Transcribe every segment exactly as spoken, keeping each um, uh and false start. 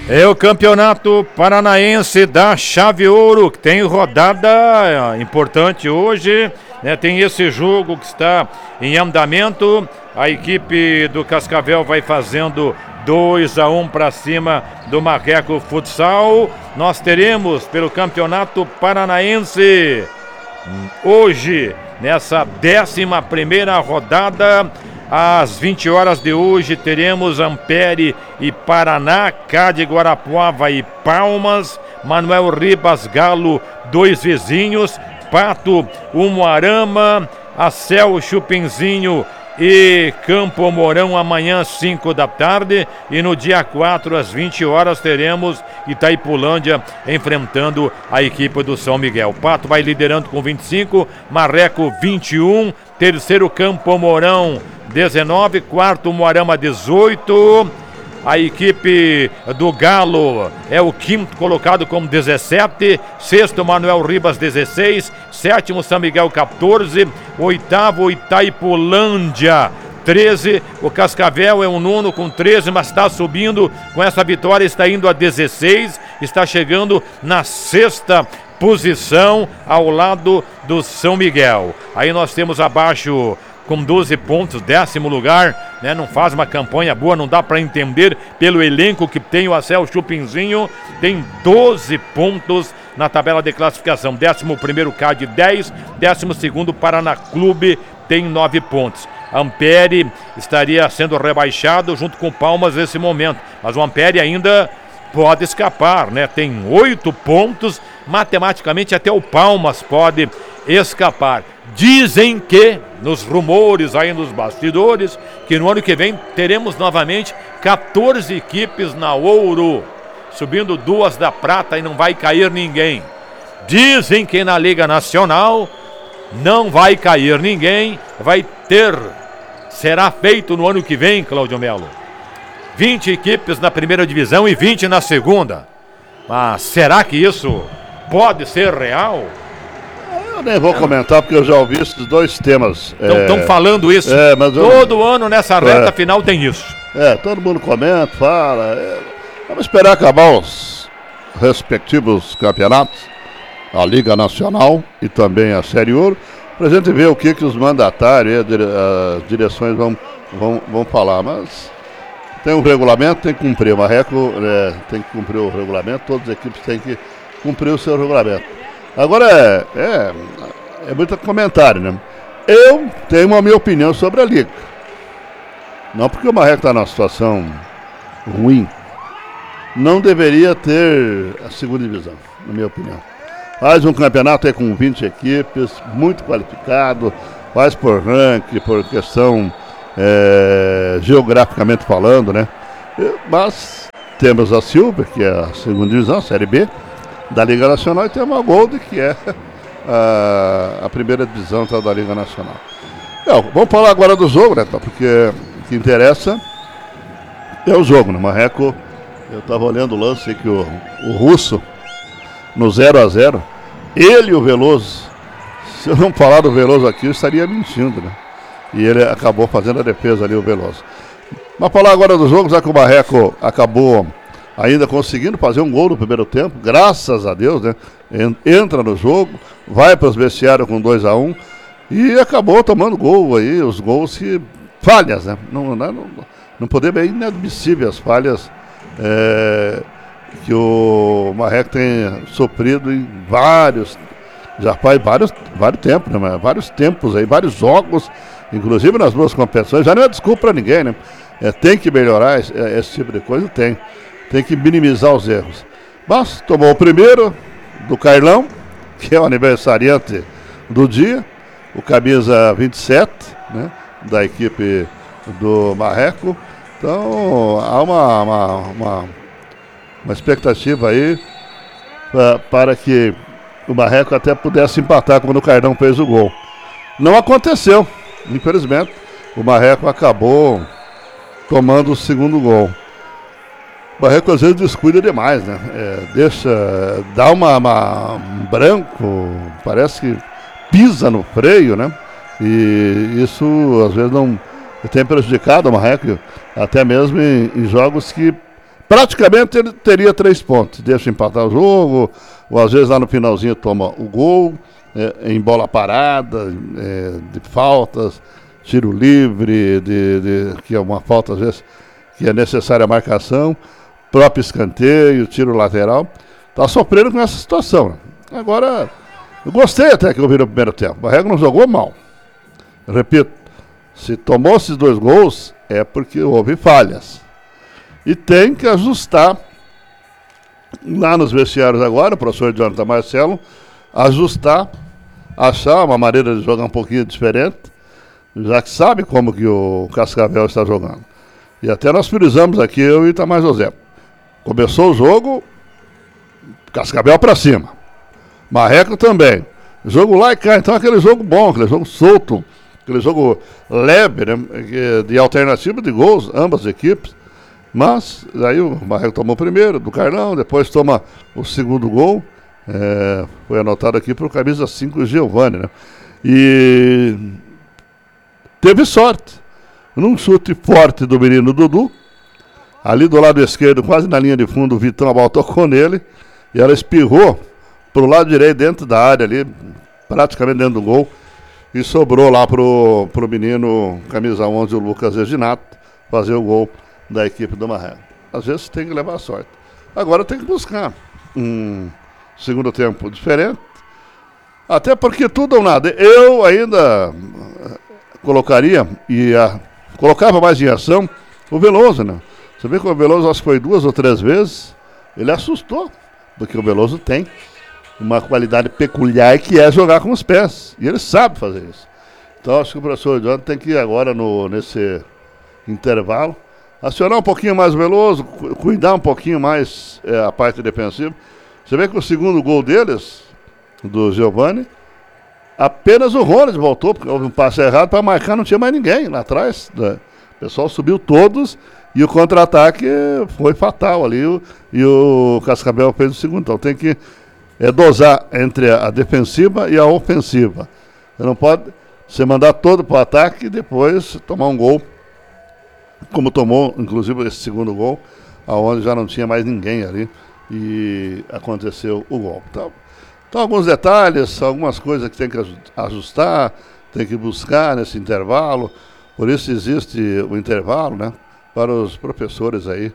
É o Campeonato Paranaense da Chave Ouro, que tem rodada importante hoje, né? Tem esse jogo que está em andamento. A equipe do Cascavel vai fazendo dois a um para cima do Marreco Futsal. Nós teremos pelo Campeonato Paranaense hoje, nessa décima primeira rodada, às vinte horas de hoje, teremos Ampere e Paraná, Cá de Guarapuava e Palmas, Manuel Ribas Galo, dois vizinhos, Pato, Umuarama, Acel Chupinzinho e Campo Mourão amanhã às cinco da tarde, e no dia quatro às vinte horas teremos Itaipulândia enfrentando a equipe do São Miguel. Pato vai liderando com vinte e cinco, Marreco vinte e um, terceiro Campo Mourão dezenove, quarto Moarama dezoito, a equipe do Galo é o quinto colocado com dezessete, sexto Manuel Ribas dezesseis, sétimo São Miguel quatorze, oitavo Itaipulândia treze, o Cascavel é o nono com treze, mas está subindo, com essa vitória está indo a dezesseis, está chegando na sexta posição ao lado do São Miguel. Aí nós temos abaixo com doze pontos, décimo lugar, né? Não faz uma campanha boa, não dá para entender pelo elenco que tem o Acel Chupinzinho, tem doze pontos na tabela de classificação. Décimo primeiro Cá de dez, décimo segundo Paraná Clube tem nove pontos. Ampere estaria sendo rebaixado junto com Palmas nesse momento, mas o Ampere ainda pode escapar, né? Tem oito pontos, matematicamente até o Palmas pode escapar. Dizem que, nos rumores aí nos bastidores, que no ano que vem teremos novamente quatorze equipes na Ouro, subindo duas da Prata e não vai cair ninguém. Dizem que na Liga Nacional não vai cair ninguém, vai ter, será feito no ano que vem, Cláudio Melo, vinte equipes na primeira divisão e vinte na segunda. Mas será que isso pode ser real? Eu nem vou comentar porque eu já ouvi esses dois temas. Estão é... falando isso. É, mas eu... Todo ano nessa reta é. final tem isso. É, todo mundo comenta, fala. É... Vamos esperar acabar os respectivos campeonatos, a Liga Nacional e também a Série Ouro, pra gente ver o que, que os mandatários, as direções vão, vão, vão falar. Mas tem um regulamento, tem que cumprir. O Marreco é, tem que cumprir o regulamento, todas as equipes têm que cumprir o seu regulamento. Agora, é, é, é muito comentário, né? Eu tenho uma minha opinião sobre a Liga. Não porque o Marreco está numa situação ruim, não deveria ter a segunda divisão, na minha opinião. Faz um campeonato aí com vinte equipes, muito qualificado, faz por ranking, por questão é, geograficamente falando, né? Mas temos a Silver, que é a segunda divisão, a Série B da Liga Nacional, e temos a Gold, que é a, a primeira divisão da Liga Nacional. Não, vamos falar agora do jogo, né? Porque o que interessa é o jogo, né? Marreco, eu estava olhando o lance que o, o Russo, no zero a zero, ele e o Veloso, se eu não falar do Veloso aqui, eu estaria mentindo, né? E ele acabou fazendo a defesa ali, o Veloso. Mas falar agora do jogo, já que o Marreco acabou ainda conseguindo fazer um gol no primeiro tempo, graças a Deus, né? Entra no jogo, vai para os vestiários com dois a um e acabou tomando gol aí, os gols que... falhas, né? Não, não, não, não podemos, é inadmissível as falhas é, que o Marreco tem sofrido em vários, já faz vários, vários tempos, né? Vários tempos aí, vários jogos, inclusive nas duas competições, já não é desculpa para ninguém, né? É, tem que melhorar esse, esse tipo de coisa, tem. Tem que minimizar os erros. Mas tomou o primeiro do Carlão, que é o aniversariante do dia, o camisa vinte e sete, né, da equipe do Marreco. Então há uma, uma, uma, uma expectativa aí pra, para que o Marreco até pudesse empatar quando o Carlão fez o gol. Não aconteceu, infelizmente. O Marreco acabou tomando o segundo gol. O Marreco às vezes descuida demais, né? É, deixa, dá uma, uma, um branco, parece que pisa no freio, né? E isso às vezes não tem prejudicado o Marreco, até mesmo em, em jogos que praticamente ele teria três pontos. Deixa empatar o jogo, ou às vezes lá no finalzinho toma o gol, é, em bola parada, é, de faltas, tiro livre, de, de, que é uma falta às vezes que é necessária a marcação, próprio escanteio, tiro lateral. Tá sofrendo com essa situação. Né? Agora, eu gostei até que eu vi no primeiro tempo. O Marreco não jogou mal. Eu repito, se tomou esses dois gols, é porque houve falhas. E tem que ajustar lá nos vestiários agora, o professor Jonathan Marcelo, ajustar, achar uma maneira de jogar um pouquinho diferente, já que sabe como que o Cascavel está jogando. E até nós frisamos aqui, eu e o Itamar José. Começou o jogo, Cascavel para cima. Marreco também. Jogo lá e cá, então aquele jogo bom, aquele jogo solto, aquele jogo leve, né, de alternativa de gols, ambas as equipes. Mas, daí o Marreco tomou o primeiro, do Carlão, depois toma o segundo gol. É, foi anotado aqui para o camisa cinco, Giovani, né? E teve sorte. Num chute forte do menino Dudu, ali do lado esquerdo, quase na linha de fundo, o Vitão, a bola tocou nele, e ela espirrou pro lado direito, dentro da área ali, praticamente dentro do gol, e sobrou lá pro, pro menino, camisa onze, o Lucas Reginato, fazer o gol da equipe do Marreco. Às vezes tem que levar sorte. Agora tem que buscar um segundo tempo diferente, até porque tudo ou nada. Eu ainda colocaria, e a, colocava mais em ação o Veloso, né? Você vê que o Veloso, acho que foi duas ou três vezes, ele assustou, porque o Veloso tem uma qualidade peculiar que é jogar com os pés, e ele sabe fazer isso. Então acho que o professor Jonathan tem que ir agora no, nesse intervalo, acionar um pouquinho mais o Veloso, cu- cuidar um pouquinho mais é, a parte defensiva. Você vê que o segundo gol deles, do Giovani, apenas o Ronald voltou, porque houve um passe errado para marcar, não tinha mais ninguém lá atrás. Né? O pessoal subiu todos e o contra-ataque foi fatal ali, o, e o Cascavel fez o segundo. Então tem que é, dosar entre a defensiva e a ofensiva. Você não pode você mandar todo para o ataque e depois tomar um gol, como tomou, inclusive, esse segundo gol, aonde já não tinha mais ninguém ali e aconteceu o gol. Então, então alguns detalhes, algumas coisas que tem que ajustar, tem que buscar nesse intervalo. Por isso existe o intervalo, né? Para os professores aí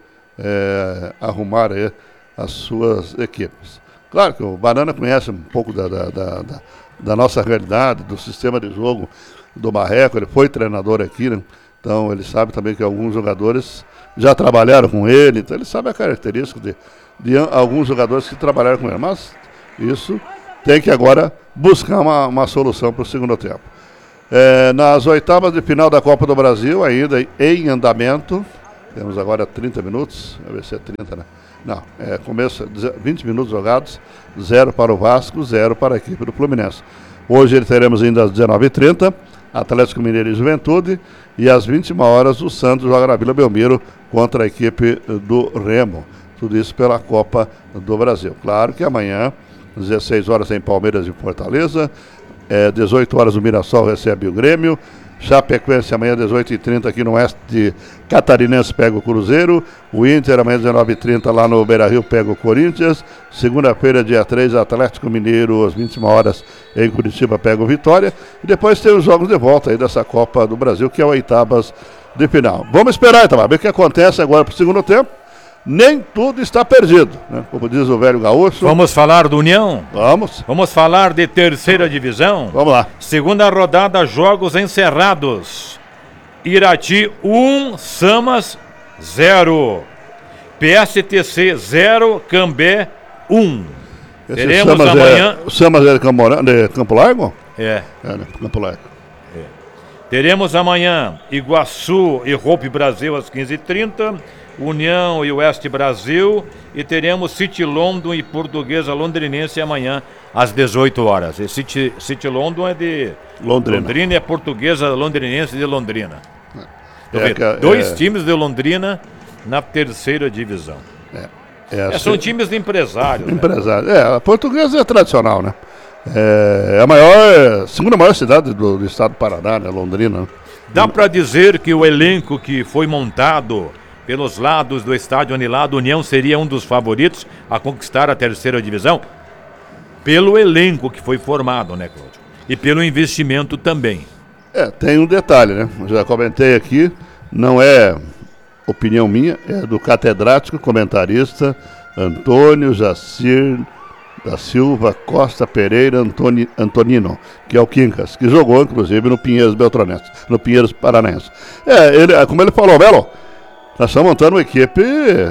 é, arrumar aí as suas equipes. Claro que o Banana conhece um pouco da, da, da, da, da nossa realidade, do sistema de jogo do Marreco, ele foi treinador aqui, né? Então ele sabe também que alguns jogadores já trabalharam com ele, então ele sabe a característica de, de alguns jogadores que trabalharam com ele. Mas isso tem que agora buscar uma, uma solução para o segundo tempo. É, nas oitavas de final da Copa do Brasil, ainda em andamento, temos agora trinta minutos, vai ver se é trinta, né? Não, é começo, vinte minutos jogados, zero para o Vasco, zero para a equipe do Fluminense. Hoje teremos ainda às dezenove e trinta, Atlético Mineiro e Juventude, e às vinte e uma horas o Santos joga na Vila Belmiro contra a equipe do Remo. Tudo isso pela Copa do Brasil. Claro que amanhã, às dezesseis horas, tem Palmeiras e Fortaleza, é, dezoito horas o Mirassol recebe o Grêmio, Chapecoense amanhã dezoito e trinta aqui no Oeste Catarinense pega o Cruzeiro, o Inter amanhã dezenove e trinta lá no Beira-Rio pega o Corinthians, segunda-feira dia três Atlético Mineiro às vinte e uma horas em Curitiba pega o Vitória, e depois tem os jogos de volta aí dessa Copa do Brasil, que é o oitavas de final. Vamos esperar, então, ver o que acontece agora pro segundo tempo. Nem tudo está perdido, né? Como diz o velho gaúcho. Vamos falar do União? Vamos. Vamos falar de terceira divisão? Vamos lá. Segunda rodada, jogos encerrados. Irati um, Samas zero. P S T C zero, Cambé um. Esse Teremos Samas amanhã... É, o Samas é de Campo, de Campo Largo? É. É, né? Campo Largo. É. Teremos amanhã Iguaçu e Hope Brasil às quinze e trinta. União e Oeste Brasil, e teremos City London e Portuguesa Londrinense amanhã às dezoito horas. E City, City London é de Londrina. Londrina e a Portuguesa Londrinense de Londrina. É, é, Dois é... times de Londrina na terceira divisão. É, é, é, são times de empresários. Empresário. Né? É, a Portuguesa é tradicional, né? É a maior, segunda maior cidade do, do estado do Paraná, né? Londrina. Dá para dizer que o elenco que foi montado pelos lados do estádio anilado, União seria um dos favoritos a conquistar a terceira divisão? Pelo elenco que foi formado, né, Cláudio? E pelo investimento também. É, tem um detalhe, né? Eu já comentei aqui, não é opinião minha, é do catedrático comentarista Antônio Jacir da Silva Costa Pereira Antoni, Antonino, que é o Quincas, que jogou inclusive no Pinheiros Beltranense, no Pinheiros Paranaense. É, ele, como ele falou, Melo, nós estamos montando uma equipe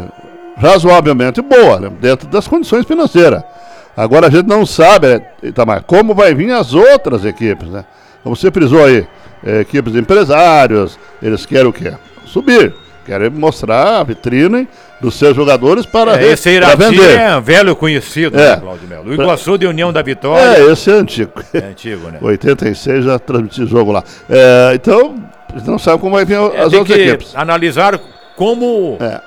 razoavelmente boa, né, dentro das condições financeiras. Agora a gente não sabe, Itamar, como vai vir as outras equipes, né? Como você frisou aí, é, equipes de empresários, eles querem o quê? Subir. Querem mostrar a vitrine dos seus jogadores para, é, esse para vender. É velho conhecido, é. né, Cláudio Melo? O Iguaçu de União da Vitória. É, esse é antigo. É antigo, né? oitenta e seis já transmitiu jogo lá. É, então, a gente não sabe como vai vir é, as tem outras que equipes. Analisar como é.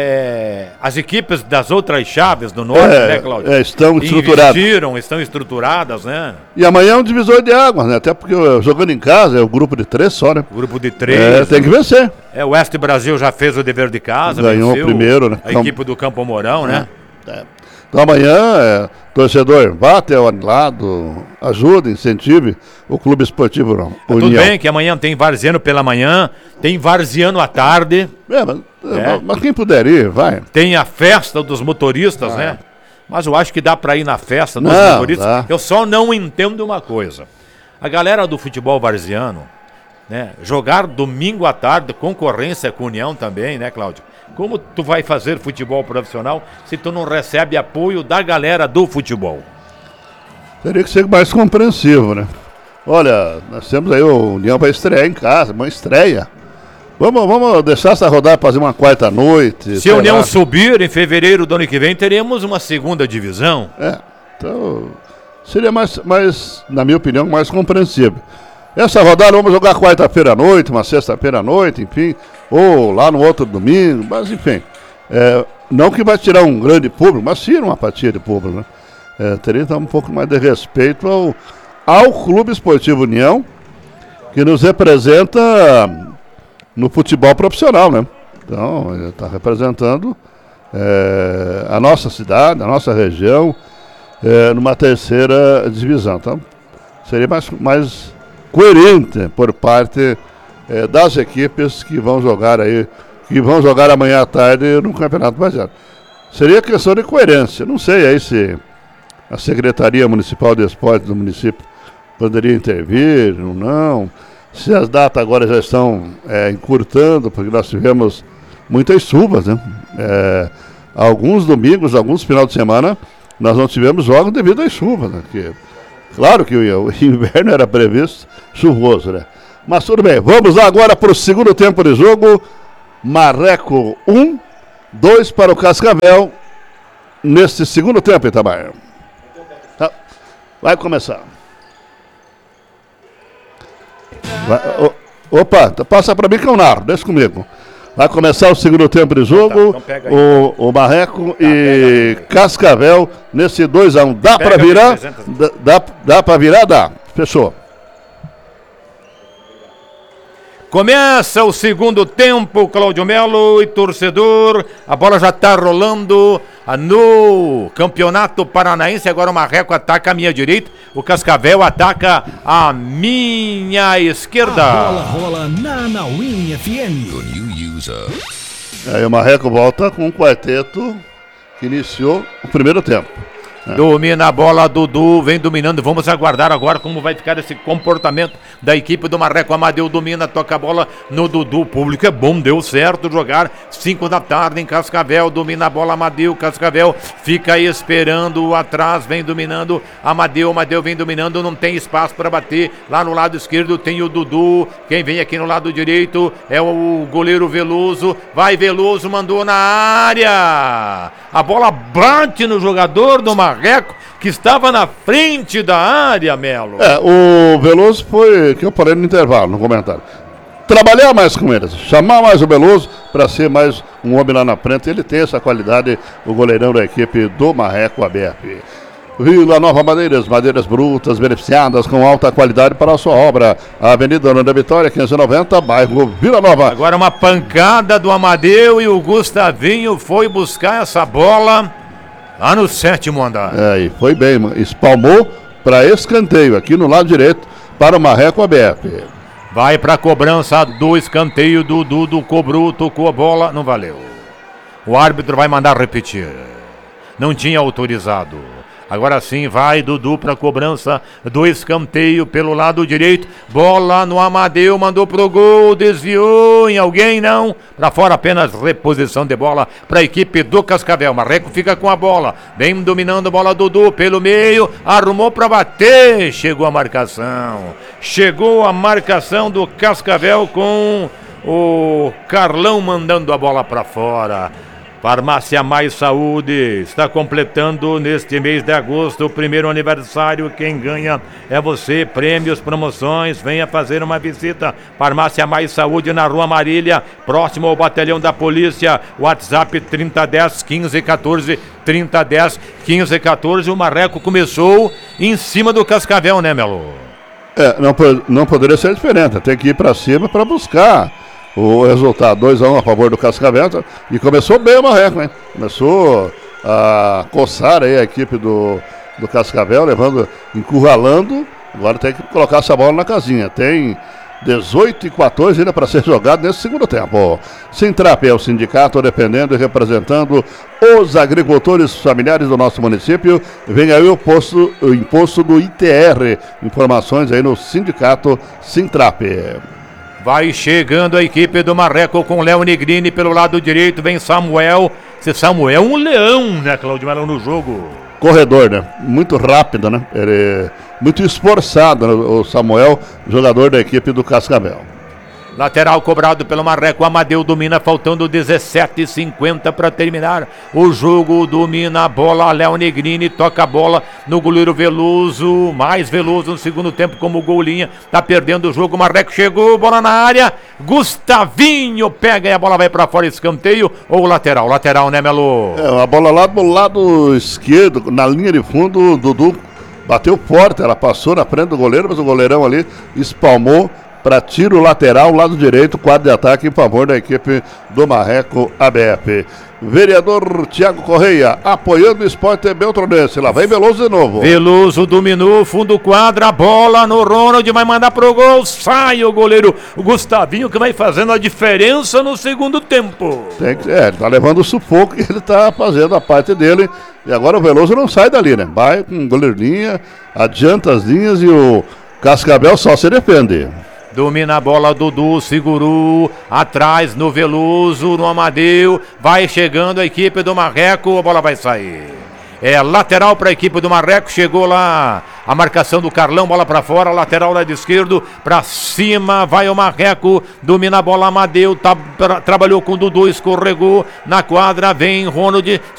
É, as equipes das outras chaves do Norte, é, né, Cláudio? É, estão estruturadas. Investiram, estão estruturadas, né? E amanhã é um divisor de águas, né? Até porque jogando em casa é o grupo de três só, né? O grupo de três. É, tem que vencer. É, o Oeste Brasil já fez o dever de casa. Ganhou o primeiro, né? A Camp... equipe do Campo Mourão, né? É. Então amanhã, é, torcedor, vá até o anilado, ajude, incentive o Clube Esportivo não, tá Tudo bem que amanhã tem varziano pela manhã, tem varziano à tarde. É, mas, é. mas quem puder ir, vai. Tem a festa dos motoristas, ah. né? Mas eu acho que dá para ir na festa dos não, motoristas. Dá. Eu só não entendo uma coisa. A galera do futebol varziano, né? Jogar domingo à tarde, concorrência com União também, né, Cláudio? Como tu vai fazer futebol profissional se tu não recebe apoio da galera do futebol? Teria que ser mais compreensivo, né? Olha, nós temos aí o União para estrear em casa, uma estreia. Vamos, vamos deixar essa rodada fazer uma quarta noite. Se a União lá. subir em fevereiro do ano que vem, teremos uma segunda divisão. É, então seria mais, mais, na minha opinião, mais compreensível. Essa rodada vamos jogar quarta-feira à noite, uma sexta-feira à noite, enfim, ou lá no outro domingo, mas enfim. É, não que vai tirar um grande público, mas tira uma partida de público, né? É, teria então um pouco mais de respeito ao, ao Clube Esportivo União, que nos representa no futebol profissional, né? Então, ele está representando é, a nossa cidade, a nossa região, é, numa terceira divisão. Então, seria mais, mais coerente por parte é, das equipes que vão jogar aí, que vão jogar amanhã à tarde no Campeonato Brasileiro. Seria questão de coerência. Não sei aí se a Secretaria Municipal de Esportes do município poderia intervir ou não. Se as datas agora já estão é, encurtando, porque nós tivemos muitas chuvas, né? É, alguns domingos, alguns finais de semana, nós não tivemos jogos devido às chuvas, né? Que, claro que o, o inverno era previsto chuvoso, né? Mas tudo bem, vamos lá agora para o segundo tempo de jogo. Marreco um, dois para o Cascavel neste segundo tempo, Itamar. Tá. Vai começar. Vai, opa, passa para mim que eu narro, deixa comigo. Vai começar o segundo tempo de jogo. Tá, então o, o Marreco tá, e Cascavel nesse dois a um. Dá para virar? Dá, dá, dá para virar? Dá. Fechou. Começa o segundo tempo, Cláudio Melo e torcedor. A bola já está rolando no Campeonato Paranaense. Agora o Marreco ataca a minha direita. O Cascavel ataca a minha esquerda. A bola rola na Anauim F M. Aí o Marreco volta com um quarteto que iniciou o primeiro tempo. É. Domina a bola, Dudu vem dominando. Vamos aguardar agora como vai ficar esse comportamento da equipe do Marreco. Amadeu domina, toca a bola no Dudu. O público é bom, deu certo jogar. cinco da tarde em Cascavel. Domina a bola, Amadeu. Cascavel fica aí esperando atrás, vem dominando. Amadeu, Amadeu vem dominando. Não tem espaço para bater. Lá no lado esquerdo tem o Dudu. Quem vem aqui no lado direito é o goleiro Veloso. Vai Veloso, mandou na área. A bola bate no jogador do Marreco, que estava na frente da área, Melo. É, o Veloso foi, que eu parei no intervalo, no comentário. Trabalhar mais com eles, chamar mais o Veloso para ser mais um homem lá na frente. Ele tem essa qualidade, o goleirão da equipe do Marreco A B F. Vila Nova Madeiras, madeiras brutas, beneficiadas com alta qualidade para a sua obra. Avenida Ana da Vitória, quinhentos e noventa, bairro Vila Nova. Agora uma pancada do Amadeu e o Gustavinho foi buscar essa bola lá no sétimo andar. É, e foi bem, espalmou para escanteio aqui no lado direito para o Marreco A B F. Vai para a cobrança do escanteio, do Dudu cobrou, tocou a bola, não valeu. O árbitro vai mandar repetir. Não tinha autorizado. Agora sim vai Dudu para a cobrança do escanteio pelo lado direito. Bola no Amadeu, mandou pro gol, desviou em alguém, não. Para fora apenas reposição de bola para a equipe do Cascavel. Marreco fica com a bola, vem dominando a bola Dudu pelo meio, arrumou para bater. Chegou a marcação. Chegou a marcação do Cascavel com o Carlão mandando a bola para fora. Farmácia Mais Saúde está completando neste mês de agosto o primeiro aniversário. Quem ganha é você. Prêmios, promoções, venha fazer uma visita. Farmácia Mais Saúde na Rua Marília, próximo ao batalhão da polícia. WhatsApp trinta dez, quinze quatorze, trinta dez, quinze quatorze. O Marreco começou em cima do Cascavel, né, Melo? É, não, não poderia ser diferente. Tem que ir para cima para buscar o resultado. dois a um a favor do Cascavel. E começou bem o Marreco, hein? Começou a coçar aí a equipe do, do Cascavel, levando, encurralando. Agora tem que colocar essa bola na casinha. Tem dezoito e quatorze ainda para ser jogado nesse segundo tempo. Sintrap é o sindicato defendendo e representando os agricultores familiares do nosso município. Vem aí o, posto, o imposto do I T R. Informações aí no sindicato Sintrap. Vai chegando a equipe do Marreco com Léo Negrini pelo lado direito, vem Samuel. Esse Samuel é um leão, né, Claudio Melo, no jogo. Corredor, né? Muito rápido, né? Ele é muito esforçado, né? O Samuel, jogador da equipe do Cascavel. Lateral cobrado pelo Marreco, Amadeu domina, faltando dezessete e cinquenta para terminar o jogo, domina a bola, Léo Negrini toca a bola no goleiro Veloso, mais Veloso no segundo tempo como golinha, tá perdendo o jogo, Marreco chegou, bola na área, Gustavinho pega e a bola vai para fora, escanteio ou lateral, lateral, né, Melo? É, a bola lá do lado esquerdo, na linha de fundo, o Dudu bateu forte, ela passou na frente do goleiro, mas o goleirão ali espalmou para tiro lateral, lado direito, quadro de ataque em favor da equipe do Marreco A B F. Vereador Tiago Correia, apoiando o Esporte Beltronense. Lá vem Veloso de novo. Veloso dominou, fundo quadra, bola no Ronald, vai mandar pro gol, sai o goleiro o Gustavinho, que vai fazendo a diferença no segundo tempo. Tem que, é, ele tá levando o sufoco e ele tá fazendo a parte dele. E agora o Veloso não sai dali, né? Vai com goleirinha, adianta as linhas e o Cascavel só se defende. Domina a bola, Dudu, segurou, atrás no Veloso, no Amadeu, vai chegando a equipe do Marreco, a bola vai sair. É lateral para a equipe do Marreco, chegou lá a marcação do Carlão, bola para fora, lateral lado esquerdo, para cima, vai o Marreco, domina a bola, Amadeu, tá, tra, trabalhou com o Dudu, escorregou na quadra, vem Ronald,